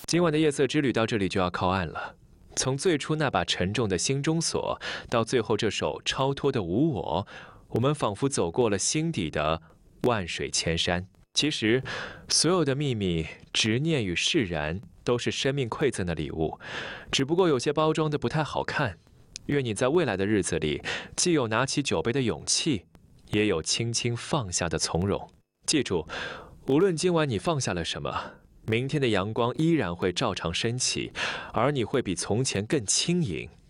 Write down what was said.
今晚的夜色之旅到这里就要靠岸了。从最初那把沉重的心中锁，到最后这首超脱的无我，我们仿佛走过了心底的万水千山。其实，所有的秘密、执念与释然，都是生命馈赠的礼物，只不过有些包装的不太好看。愿你在未来的日子里，既有拿起酒杯的勇气，也有轻轻放下的从容。记住，无论今晚你放下了什么，明天的阳光依然会照常升起，而你会比从前更轻盈，